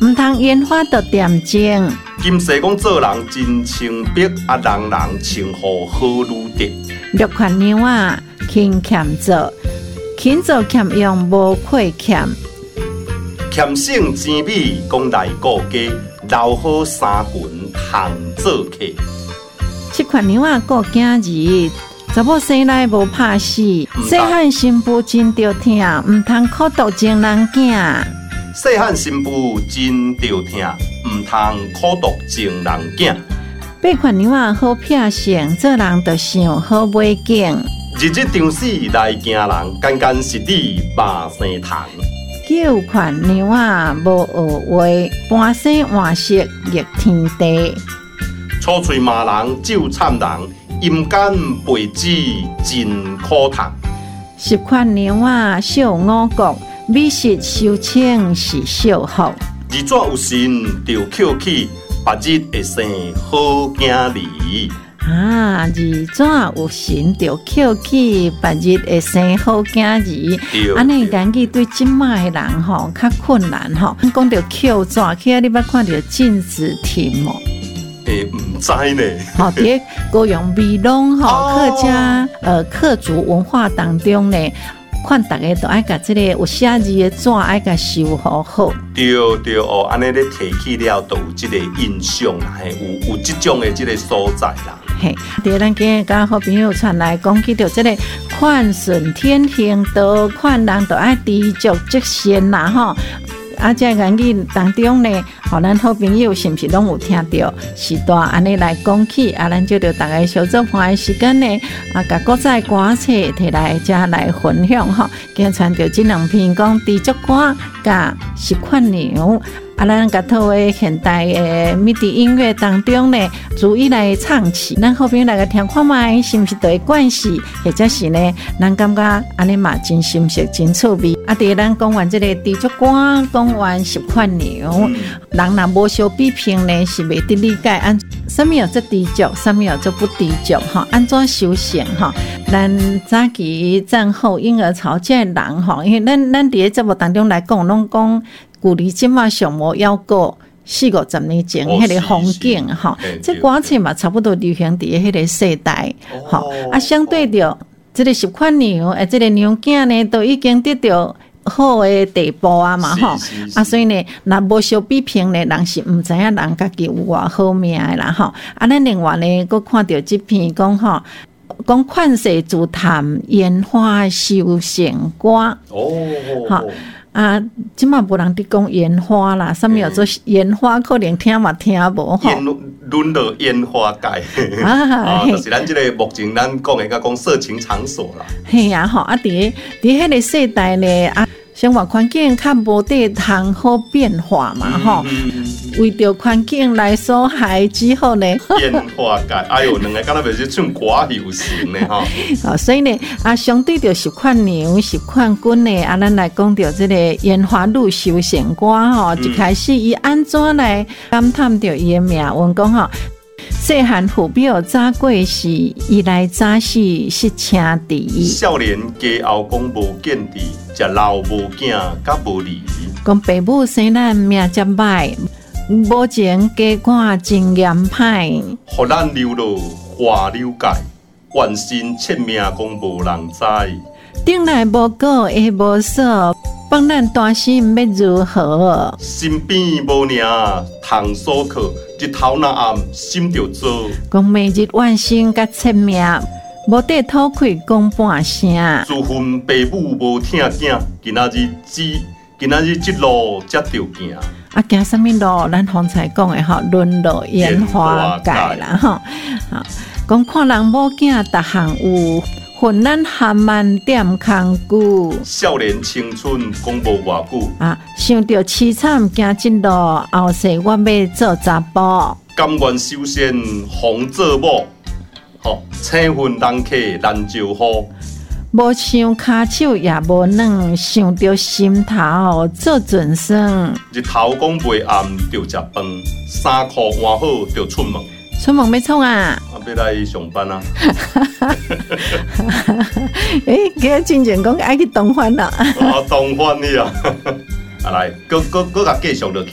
唔通烟花着点睛。 金世讲做人真清白，人人称呼好女德。 六款娘啊，勤俭做，勤做俭用无亏欠。 俭省钱米，讲来顾家，留好三分通做客。 七款娘啊，顾囝儿，查某生来无怕死，细汉新妇真着疼，唔通苦毒情人囝。 细汉新妇真着疼，唔通苦毒情人囝。 八款娘啊，好撇性，做人着想好买景。 日日长死来惊人，干干实地马生虫。 九款娘啊，无学话，半生换色逆天地。 粗嘴骂人，酒惨人，阴间背子真苦痛。 十款娘啊，小五国，美食收请是小福。 二怎有神着捡起，白日会生好囝儿。 二怎有神着捡起，白日会生好囝儿。安尼讲起对即卖的人吼较困难吼。讲着捡纸，起你捌看到禁止题目？ 唔知呢。 好，伫高雄美浓吼客家客族文化当中呢，看大家都爱甲即个有写字的纸爱甲收好好。 对哦，安尼咧提起了，都有即个印象啦，有即种的即个所在啦。 嘿，伫咱今日甲好朋友传来讲起到即个款顺天行道，款人都爱知足即善啦吼。这言语当中呢，咱好朋友是毋是拢有听到？是大安尼来讲起，咱就大家小做伴的时间呢，甲国在歌册摕来遮来分享吼。今传到即两篇讲地足歌甲十款娘。咱甲套的现代的迷笛音乐当中呢，逐一来唱起，咱好朋友来个听看卖，是毋是都会关系？或者是呢，咱感觉安尼嘛真心实真趣味。伫咱讲完这个地足歌，讲完十款娘，人若无相比拼呢，是袂得理解什么叫做地足，什么叫做不地足哈？安怎修行哈？咱早期战后婴儿潮这人哈，因为咱伫咧节目当中来讲，拢讲。距离即马上无要过40-50年前迄个风景吼，这歌词嘛差不多流行伫迄个世代吼。相对着这个十款娘，这个娘囝呢，都已经得到好的地步啊嘛吼。所以呢，若无相比拼呢，人是毋知影人家己有偌好命的啦吼。咱另外呢，佫看到即篇讲吼。讲款世自谈烟花收成歌好。即马无人伫讲烟花啦，啥物叫做烟花？可能听嘛听无吼。 沦落烟花界就是咱即个目前咱讲的讲色情场所啦。 嘿呀吼，伫迄个世代呢生活环境较无得通好变化嘛吼。为着环境来所害之后呢， 烟花界，哎呦，两个敢若袂是唱歌有成呢吼。 所以呢，相对着十款娘、十款君呢，咱来讲到这个烟花女修成歌吼，一开始伊安怎来感叹着伊的命运讲吼。细汉父表早过世，伊来早死失青池。 少年家后讲无见地，食老无囝甲无儿。 讲爸母生咱命真歹，无情家官真严歹。 互咱流落花柳界，怨心切命讲无人知。 顶来无果下无锁，帮咱担心要如何？ 身边无领通所靠，日头若暗心着做。 讲每日怨心甲切命，无得吐气讲半声。 自恨爸母无疼囝，今仔日即路才着行。 行什么路？咱方才讲的吼，沦落烟花界啦吼。讲看人某囝，逐项有。混咱含慢点空久， 少年青春讲无偌久想着凄惨行即路，后世我要做查甫， 甘愿修仙红做某，青云人客难招呼。 无想骹手也无软，想着心头做准算。 日头讲袂暗着食饭，衫裤换好着出门。 出门要创啊？ 要来上班啊！ 今日真正讲爱去东莞啦。 东莞去啊！来，搁甲继续落去。